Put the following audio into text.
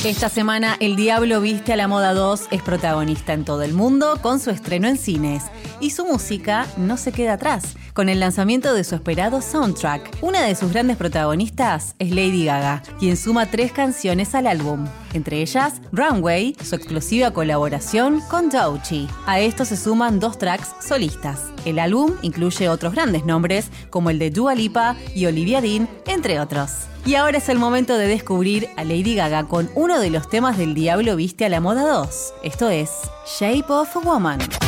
Esta semana, El Diablo Viste a la Moda 2 es protagonista en todo el mundo con su estreno en cines. Y su música no se queda atrás, con el lanzamiento de su esperado soundtrack. Una de sus grandes protagonistas es Lady Gaga, quien suma 3 canciones al álbum. Entre ellas, Runway, su explosiva colaboración con Doechii. A esto se suman 2 tracks solistas. El álbum incluye otros grandes nombres, como el de Dua Lipa y Olivia Dean, entre otros. Y ahora es el momento de descubrir a Lady Gaga con uno de los temas del Diablo Viste a la Moda 2. Esto es Shape of a Woman.